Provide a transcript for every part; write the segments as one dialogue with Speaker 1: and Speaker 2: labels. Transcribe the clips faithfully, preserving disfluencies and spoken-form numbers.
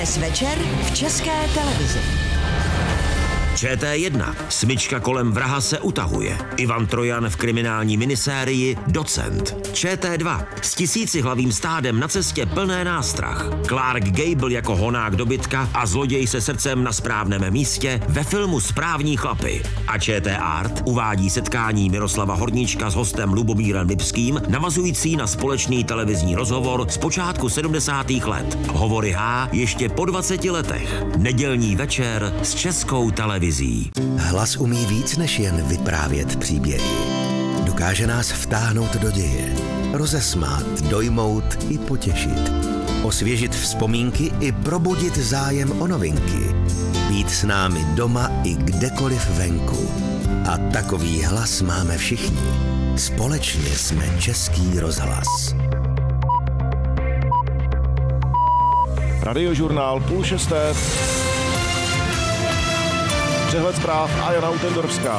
Speaker 1: Dnes večer v České televizi.
Speaker 2: Č T jedna. Smyčka kolem vraha se utahuje. Ivan Trojan v kriminální minisérii Docent. Č T dva. S tisícihlavým stádem na cestě plné nástrah. Clark Gable jako honák dobytka a zloděj se srdcem na správném místě ve filmu Správní chlapy. A Č T Art uvádí setkání Miroslava Horníčka s hostem Lubomírem Lipským, navazující na společný televizní rozhovor z počátku sedmdesátých let. Hovory H ještě po dvaceti letech. Nedělní večer s Českou televizí.
Speaker 3: Hlas umí víc než jen vyprávět příběhy. Dokáže nás vtáhnout do děje, rozesmát, dojmout i potěšit. Osvěžit vzpomínky i probudit zájem o novinky. Být s námi doma i kdekoliv venku. A takový hlas máme všichni. Společně jsme Český rozhlas.
Speaker 4: Radiožurnál půl šesté. Přehled zpráv a Jana Utendorská.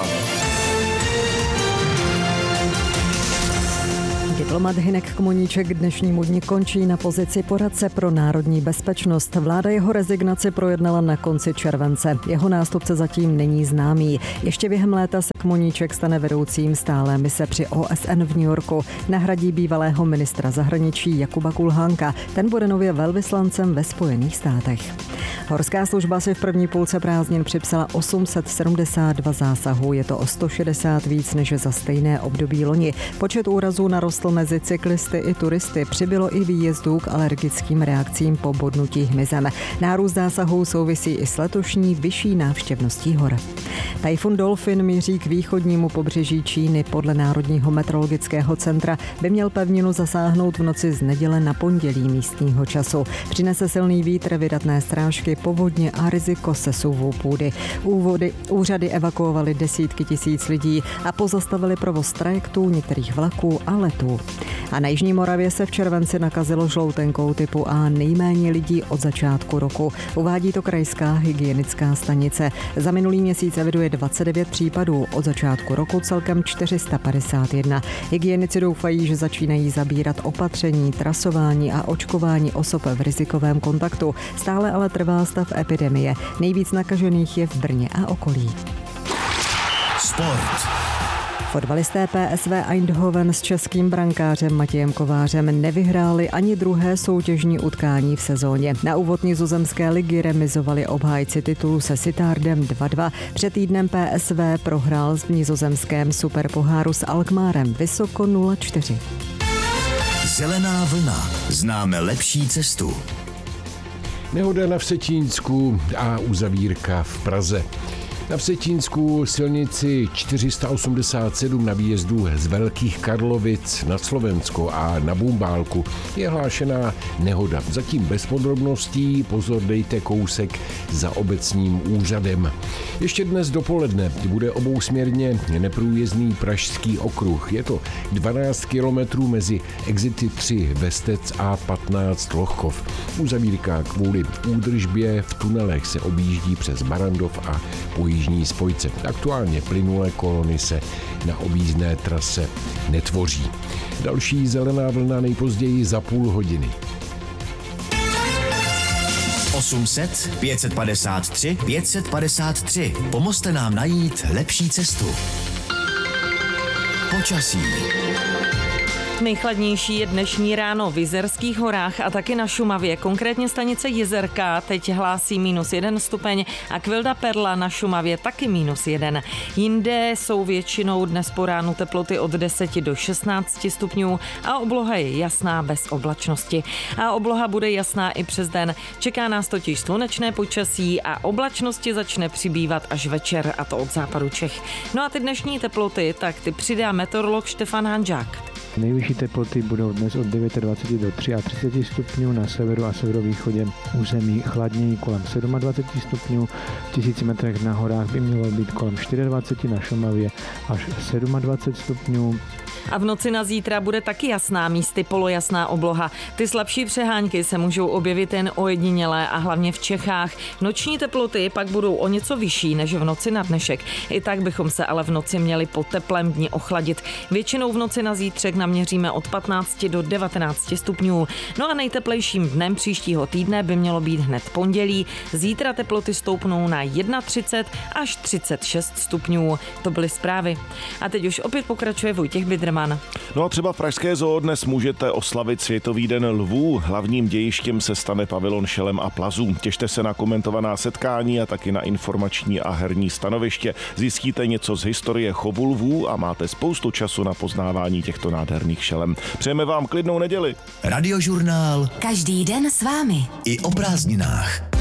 Speaker 5: Diplomat Hynek Komoníček k dnešnímu dni končí na pozici poradce pro národní bezpečnost. Vláda jeho rezignaci projednala na konci července. Jeho nástupce zatím není známý. Ještě během léta se Komoníček stane vedoucím stálé mise při O S N v New Yorku. Nahradí bývalého ministra zahraničí Jakuba Kulhánka. Ten bude nově velvyslancem ve Spojených státech. Horská služba si v první půlce prázdnin připsala osm set sedmdesát dva zásahů. Je to o sto šedesát víc než za stejné období loni. Počet úrazů narostl mezi cyklisty i turisty. Přibylo i výjezdů k alergickým reakcím po bodnutí hmyzem. Nárůst zásahů souvisí i s letošní vyšší návštěvností hor. Tajfun Dolphin míří k východnímu pobřeží Číny. Podle Národního meteorologického centra by měl pevninu zasáhnout v noci z neděle na pondělí místního času. Přinese silný vítr, vydatné srážky, povodně a riziko sesuvů půdy. Úvody, úřady evakuovaly desítky tisíc lidí a pozastavili provoz trajektů, některých vlaků a letů. A na Jižní Moravě se v červenci nakazilo žloutenkou typu A nejméně lidí od začátku roku. Uvádí to krajská hygienická stanice. Za minulý měsíc eviduje dvacet devět případů, od začátku roku celkem čtyři sta padesát jedna. Hygienici doufají, že začínají zabírat opatření, trasování a očkování osob v rizikovém kontaktu. Stále ale trvá stav epidemie. Nejvíc nakažených je v Brně a okolí.
Speaker 2: Sport.
Speaker 5: Fotbalisté P S V Eindhoven s českým brankářem Matějem Kovářem nevyhráli ani druhé soutěžní utkání v sezóně. Na úvod nizozemské ligy remizovali obhájci titulu se Sittardem dva dva. Před týdnem P S V prohrál v nizozemském superpoháru s Alkmaarem vysoko nula čtyři.
Speaker 2: Zelená vlna. Známe lepší cestu.
Speaker 6: Nehoda na Vsetínsku a uzavírka v Praze. Na Vsetínsku silnici čtyři sta osmdesát sedm na výjezdu z Velkých Karlovic na Slovensko a na Bumbálku je hlášená nehoda. Zatím bez podrobností, pozor dejte kousek za obecním úřadem. Ještě dnes dopoledne bude obousměrně neprůjezdný Pražský okruh. Je to dvanáct kilometrů mezi exity tři Vestec a patnáct Lochov. Uzavírka kvůli údržbě v tunelech se objíždí přes Barandov a po jižní spojce. Aktuálně plynulé kolony se na objízdné trase netvoří. Další zelená vlna nejpozději za půl hodiny.
Speaker 2: osm set, pět set padesát tři, pět set padesát tři. Pomozte nám najít lepší cestu. Počasí.
Speaker 7: Nejchladnější je dnešní ráno v Jizerských horách a taky na Šumavě. Konkrétně stanice Jizerka teď hlásí minus jeden stupeň a Kvilda Perla na Šumavě taky minus jeden. Jinde jsou většinou dnes po ránu teploty od deseti do šestnácti stupňů a obloha je jasná bez oblačnosti. A obloha bude jasná i přes den. Čeká nás totiž slunečné počasí a oblačnosti začne přibývat až večer, a to od západu Čech. No a ty dnešní teploty, tak ty přidá meteorolog Štefan Hanžák.
Speaker 8: Nejvyšší teploty budou dnes od dvacet devět do třiceti tří stupňů, na severu a severovýchodě území chladněji kolem dvacet sedm stupňů, v tisíci metrech na horách by mělo být kolem dvacet čtyři, na Šumavě až dvacet sedm stupňů.
Speaker 7: A v noci na zítra bude taky jasná, místy polojasná obloha. Ty slabší přehánky se můžou objevit jen ojedinělé a hlavně v Čechách. Noční teploty pak budou o něco vyšší než v noci na dnešek. I tak bychom se ale v noci měli po teplém dni ochladit. Většinou v noci na zítřek naměříme od patnácti do devatenácti stupňů. No a nejteplejším dnem příštího týdne by mělo být hned pondělí. Zítra teploty stoupnou na třicet jedna až třicet šest stupňů. To byly zprávy. A teď už opět pokračuje Vojtěch Bidrman.
Speaker 4: No a třeba v Pražské zoo dnes můžete oslavit Světový den lvů. Hlavním dějištěm se stane pavilon šelem a plazů. Těšte se na komentovaná setkání a taky na informační a herní stanoviště. Zjistíte něco z historie chovu lvů a máte spoustu času na poznávání těchto nádherných šelem. Přejeme vám klidnou neděli.
Speaker 9: Radiožurnál.
Speaker 1: Každý den s vámi.
Speaker 9: I o prázdninách.